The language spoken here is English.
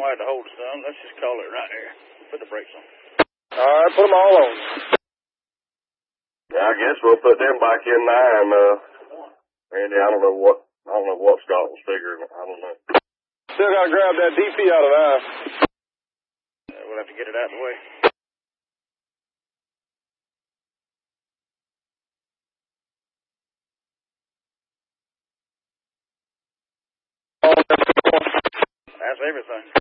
hard to hold some. Let's just call it right here. Put the brakes on. All right, put them all on. Yeah, I guess we'll put them back in there, and Randy, I don't know what Scott was figuring. I don't know. Still got to grab that DP out of there. We'll have to get it out of the way. That's everything.